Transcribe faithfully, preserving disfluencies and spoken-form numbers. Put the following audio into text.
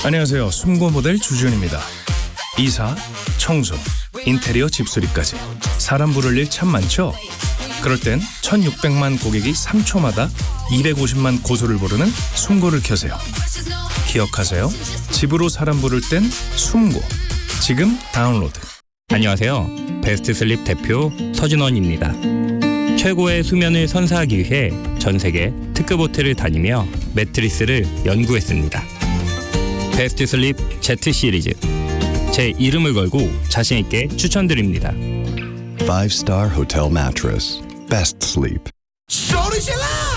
안녕하세요. 숨고 모델 주준입니다. 이사, 청소, 인테리어 집수리까지 사람 부를 일 참 많죠? 그럴 땐 천육백만 고객이 삼 초마다 이백오십만 고소를 부르는 숨고를 켜세요. 기억하세요. 집으로 사람 부를 땐 숨고. 지금 다운로드. 안녕하세요. 베스트 슬립 대표 서진원입니다. 최고의 수면을 선사하기 위해 전 세계 특급 호텔을 다니며 매트리스를 연구했습니다. 베스트 슬립 Z 시리즈. 제 이름을 걸고 자신 있게 추천드립니다. Five star hotel mattress. Best sleep. 소리 질러!